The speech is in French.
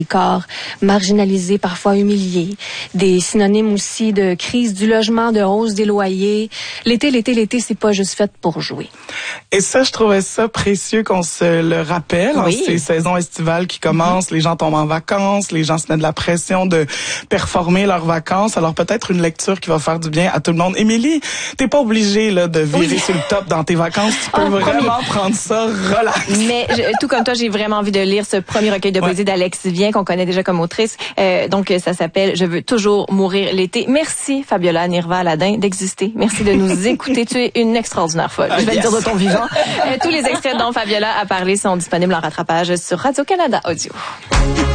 corps marginalisés, parfois humiliés, des synonymes aussi de crise du logement, de hausse des loyers. L'été, c'est pas juste fait pour jouer. Et ça, je trouvais ça précieux qu'on se le rappelle. Oui. Ces saisons estivales qui commencent, les gens tombent en vacances, les gens se mettent de la pression de performer leurs vacances. Alors peut-être une lecture qui va faire du bien à tout le monde. Émilie, t'es pas obligée là de virer sur le top dans tes vacances. Tu peux vraiment prendre ça relax. Mais tout comme toi, j'ai vraiment envie de lire ce premier recueil de poésie d'Alex Vien qu'on connaît déjà comme autrice. Donc ça s'appelle Je veux toujours mourir l'été. Merci Fabiola Nirva-Aladin d'exister. Merci de nous écouter. Tu es une extraordinaire folle. Je vais le dire de ton vivant. Tous les extraits dont Fabiola a parlé sont disponibles en rattrapage sur Radio-Canada Audio.